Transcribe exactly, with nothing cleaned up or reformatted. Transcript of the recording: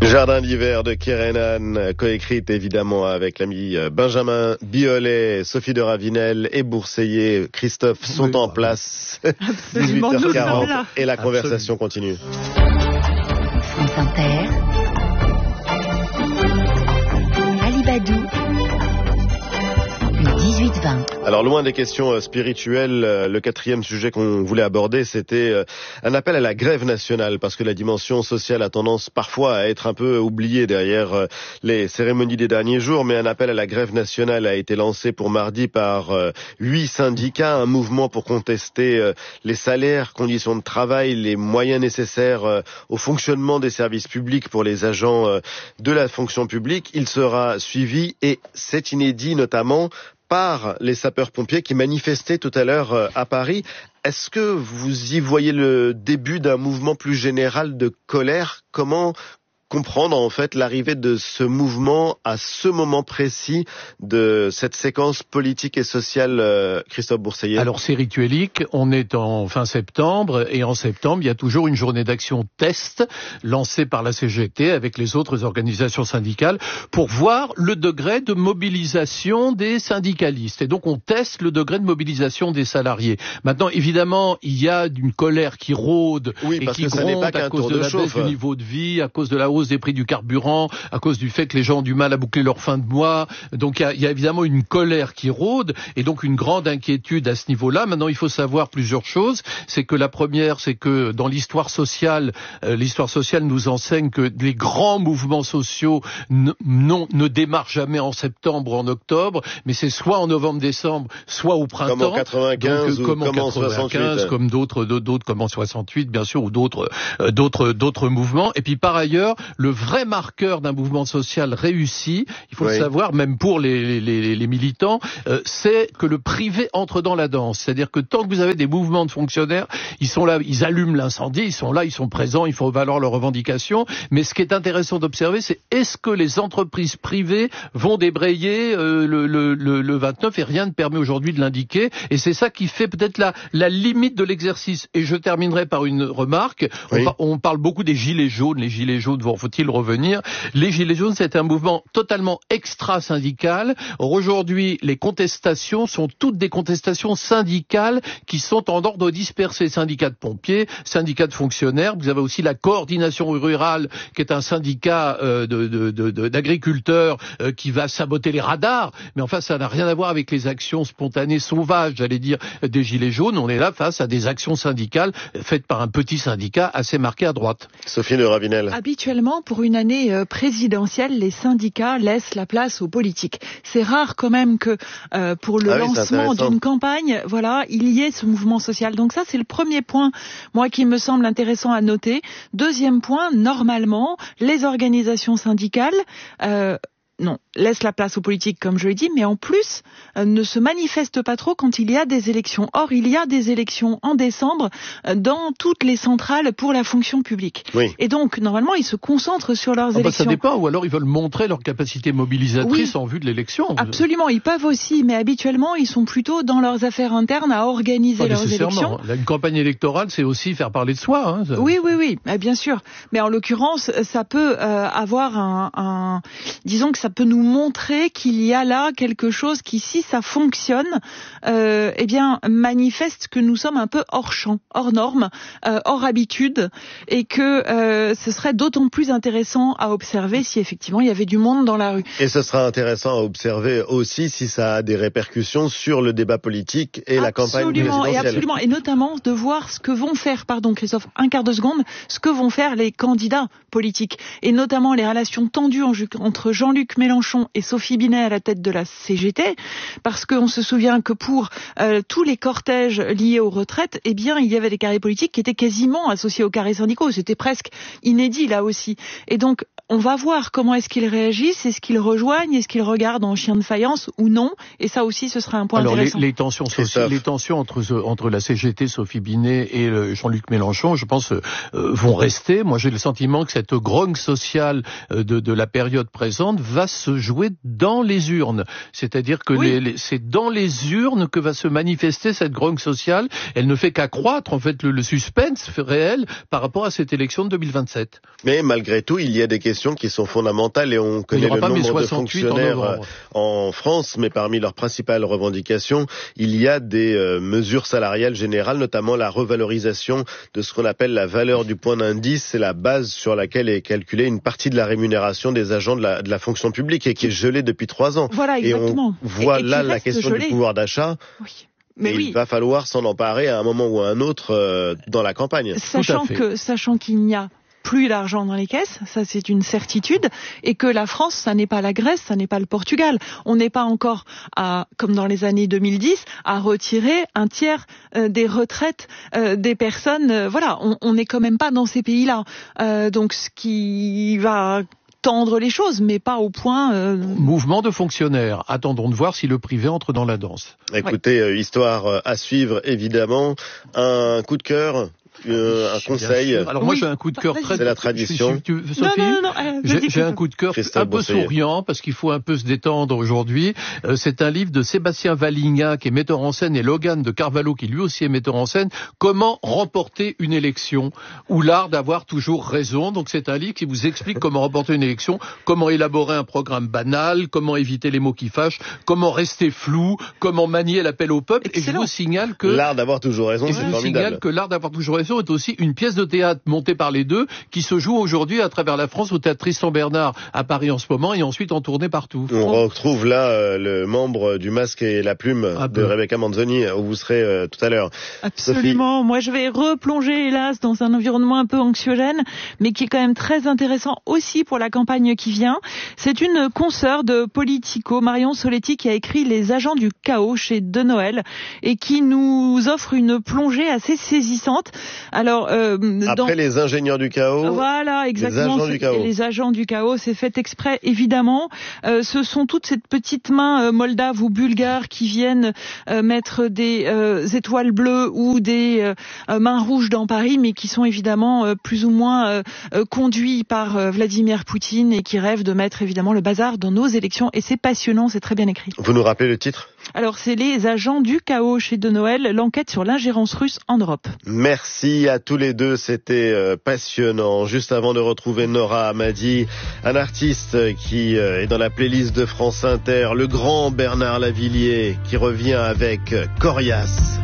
Jardin d'hiver de Kerenan, coécrite évidemment avec l'ami Benjamin Biolay, Sophie de Ravinel et Bourseiller. Christophe sont oui, en place. dix-huit heures quarante et la conversation continue. France Inter, Alibadou, le dix-huit vingt. Alors loin des questions spirituelles, le quatrième sujet qu'on voulait aborder, c'était un appel à la grève nationale, parce que la dimension sociale a tendance parfois à être un peu oubliée derrière les cérémonies des derniers jours, mais un appel à la grève nationale a été lancé pour mardi par huit syndicats, un mouvement pour contester les salaires, conditions de travail, les moyens nécessaires au fonctionnement des services publics pour les agents de la fonction publique. Il sera suivi, et c'est inédit notamment, par les sapeurs-pompiers qui manifestaient tout à l'heure à Paris. Est-ce que vous y voyez le début d'un mouvement plus général de colère ? Comment comprendre en fait l'arrivée de ce mouvement à ce moment précis de cette séquence politique et sociale, euh, Christophe Bourseiller? Alors c'est rituelique, on est en fin septembre et en septembre il y a toujours une journée d'action test lancée par la C G T avec les autres organisations syndicales pour voir le degré de mobilisation des syndicalistes, et donc on teste le degré de mobilisation des salariés. Maintenant évidemment il y a une colère qui rôde oui, et qui que gronde à cause de, de la baisse du niveau de vie, à cause de la hausse des prix du carburant, à cause du fait que les gens ont du mal à boucler leur fin de mois. Donc il y a, il y a évidemment une colère qui rôde et donc une grande inquiétude à ce niveau-là. Maintenant, il faut savoir plusieurs choses. C'est que la première, c'est que dans l'histoire sociale, euh, l'histoire sociale nous enseigne que les grands mouvements sociaux n- non, ne démarrent jamais en septembre ou en octobre, mais c'est soit en novembre-décembre, soit au printemps. Comme en quatre-vingt-quinze donc, ou comme en comme en quatre-vingt-quinze, soixante-huit. comme d'autres, d'autres comme en soixante-huit, bien sûr, ou d'autres, euh, d'autres, d'autres mouvements. Et puis par ailleurs, le vrai marqueur d'un mouvement social réussi, il faut oui. le savoir, même pour les, les, les militants, euh, c'est que le privé entre dans la danse. C'est-à-dire que tant que vous avez des mouvements de fonctionnaires, ils sont là, ils allument l'incendie, ils sont là, ils sont présents, ils font valoir leurs revendications. Mais ce qui est intéressant d'observer, c'est est-ce que les entreprises privées vont débrayer euh, le, le, le, le vingt-neuf, et rien ne permet aujourd'hui de l'indiquer. Et c'est ça qui fait peut-être la, la limite de l'exercice. Et je terminerai par une remarque. Oui. On, par, on parle beaucoup des gilets jaunes. Les gilets jaunes, vont, faut-il revenir? Les gilets jaunes, c'est un mouvement totalement extra-syndical. Aujourd'hui, les contestations sont toutes des contestations syndicales qui sont en ordre dispersé. Syndicats de pompiers, syndicats de fonctionnaires. Vous avez aussi la coordination rurale, qui est un syndicat euh, de, de, de, de, d'agriculteurs euh, qui va saboter les radars. Mais enfin, ça n'a rien à voir avec les actions spontanées sauvages, j'allais dire, des gilets jaunes. On est là face à des actions syndicales faites par un petit syndicat assez marqué à droite. Sophie de Ravinel. Habituellement, pour une année présidentielle, les syndicats laissent la place aux politiques. C'est rare quand même que euh, pour le ah oui, lancement d'une campagne, voilà, il y ait ce mouvement social. Donc ça, c'est le premier point, moi, qui me semble intéressant à noter. Deuxième point, normalement, les organisations syndicales euh, non, laisse la place aux politiques, comme je l'ai dit, mais en plus, euh, ne se manifeste pas trop quand il y a des élections. Or, il y a des élections en décembre euh, dans toutes les centrales pour la fonction publique. Oui. Et donc, normalement, ils se concentrent sur leurs ah élections. Bah ça dépend, ou alors ils veulent montrer leur capacité mobilisatrice oui. en vue de l'élection. Absolument, ils peuvent aussi, mais habituellement, ils sont plutôt dans leurs affaires internes à organiser pas leurs élections. Là, une campagne électorale, c'est aussi faire parler de soi. Hein, ça... Oui, oui, oui, bien sûr. Mais en l'occurrence, ça peut euh, avoir un, un... Disons que ça peut nous montrer qu'il y a là quelque chose qui, si ça fonctionne, euh, eh bien, manifeste que nous sommes un peu hors champ, hors norme, euh, hors habitude, et que euh, ce serait d'autant plus intéressant à observer si effectivement il y avait du monde dans la rue. Et ce sera intéressant à observer aussi si ça a des répercussions sur le débat politique et absolument, la campagne présidentielle. Et absolument, et notamment de voir ce que vont faire, pardon Christophe, un quart de seconde, ce que vont faire les candidats politiques, et notamment les relations tendues entre Jean-Luc Mélenchon et Sophie Binet à la tête de la C G T, parce qu'on se souvient que pour euh, tous les cortèges liés aux retraites, eh bien, il y avait des carrés politiques qui étaient quasiment associés aux carrés syndicaux. C'était presque inédit là aussi. Et donc, on va voir comment est-ce qu'ils réagissent, est-ce qu'ils rejoignent, est-ce qu'ils regardent en chien de faïence ou non. Et ça aussi, ce sera un point Alors, intéressant. Les, les tensions, sociales, les tensions entre, entre la C G T, Sophie Binet et le Jean-Luc Mélenchon, je pense, euh, vont rester. Moi, j'ai le sentiment que cette grogne sociale euh, de, de la période présente va va se jouer dans les urnes. C'est-à-dire que oui. les, les, c'est dans les urnes que va se manifester cette grogne sociale. Elle ne fait qu'accroître, en fait, le, le suspense réel par rapport à cette élection de deux mille vingt-sept. Mais malgré tout, il y a des questions qui sont fondamentales et on connaît le nombre de fonctionnaires en, en France, mais parmi leurs principales revendications, il y a des euh, mesures salariales générales, notamment la revalorisation de ce qu'on appelle la valeur du point d'indice. C'est la base sur laquelle est calculée une partie de la rémunération des agents de la, de la fonction publique et qui est gelée depuis trois ans. Voilà, exactement. Et on voit et, et là la question gelé. du pouvoir d'achat. Oui. Mais et oui. il va falloir s'en emparer à un moment ou à un autre euh, dans la campagne. Sachant que, sachant qu'il n'y a plus d'argent dans les caisses, ça c'est une certitude, et que la France, ça n'est pas la Grèce, ça n'est pas le Portugal. On n'est pas encore, à, comme dans les années deux mille dix, à retirer un tiers euh, des retraites euh, des personnes. Euh, voilà, on n'est quand même pas dans ces pays-là. Euh, donc ce qui va tendre les choses, mais pas au point... Euh... Mouvement de fonctionnaires. Attendons de voir si le privé entre dans la danse. Écoutez, ouais. euh, histoire à suivre, évidemment. Un coup de cœur Euh, un conseil. Alors moi oui. j'ai un coup de cœur très... C'est la tradition. Tu, tu, Sophie, non, non, non, euh, j'ai, j'ai un coup de cœur un peu souriant parce qu'il faut un peu se détendre aujourd'hui. Euh, c'est un livre de Sébastien Valigna qui est metteur en scène et Logan de Carvalho qui lui aussi est metteur en scène. Comment remporter une élection ou l'art d'avoir toujours raison. Donc c'est un livre qui vous explique comment remporter une élection, comment élaborer un programme banal, comment éviter les mots qui fâchent, comment rester flou, comment manier l'appel au peuple. Excellent. Et je vous signale que... L'art d'avoir toujours raison, et c'est je vous formidable. signale que l'art d'avoir toujours raison est aussi une pièce de théâtre montée par les deux qui se joue aujourd'hui à travers la France au théâtre Tristan-Bernard à Paris en ce moment et ensuite en tournée partout. On oh. retrouve là euh, le membre du Masque et la Plume ah de ben. Rebecca Manzoni où vous serez euh, tout à l'heure. Absolument. Sophie. Moi je vais replonger hélas dans un environnement un peu anxiogène mais qui est quand même très intéressant aussi pour la campagne qui vient. C'est une consoeur de Politico, Marion Soletti, qui a écrit Les Agents du Chaos chez De Noël et qui nous offre une plongée assez saisissante. Alors, euh, Après dans... les ingénieurs du chaos, voilà, exactement. Les agents du chaos. Les agents du chaos, c'est fait exprès, évidemment. Euh, ce sont toutes ces petites mains euh, moldaves ou bulgares qui viennent euh, mettre des euh, étoiles bleues ou des euh, mains rouges dans Paris, mais qui sont évidemment euh, plus ou moins euh, euh, conduits par euh, Vladimir Poutine et qui rêvent de mettre évidemment le bazar dans nos élections. Et c'est passionnant, c'est très bien écrit. Vous nous rappelez le titre ? Alors, c'est Les Agents du Chaos chez De Noël, l'enquête sur l'ingérence russe en Europe. Merci à tous les deux, c'était euh, passionnant. Juste avant de retrouver Nora Hamadi, un artiste qui euh, est dans la playlist de France Inter, le grand Bernard Lavilliers, qui revient avec Coriace.